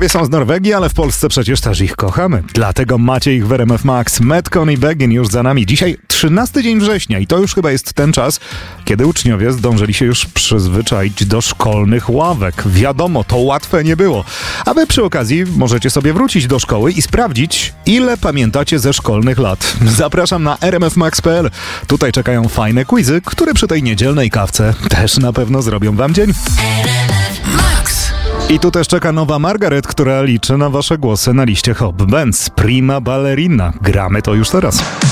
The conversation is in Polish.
Uczniowie są z Norwegii, ale w Polsce przecież też ich kochamy. Dlatego macie ich w RMF Max. Metcon i Begin już za nami. Dzisiaj 13 dzień września i to już chyba jest ten czas, kiedy uczniowie zdążyli się już przyzwyczaić do szkolnych ławek. Wiadomo, to łatwe nie było. A wy przy okazji możecie sobie wrócić do szkoły i sprawdzić, ile pamiętacie ze szkolnych lat. Zapraszam na rmfmax.pl. Tutaj czekają fajne quizy, które przy tej niedzielnej kawce też na pewno zrobią wam dzień. I tu też czeka nowa Margaret, która liczy na wasze głosy na liście Hop Benz. Prima Ballerina. Gramy to już teraz.